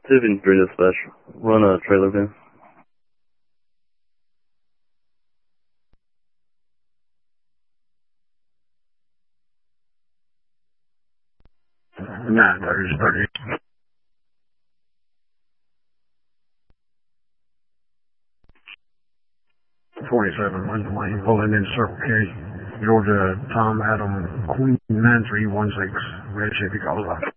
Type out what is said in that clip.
Tiffany 3 dispatch. Run a trailer van. Nah, there's 30. 47 Lincoln Lane, pulling in Circle K, Georgia, Tom Adam, Queen 9316, Red Chevy, Colorado.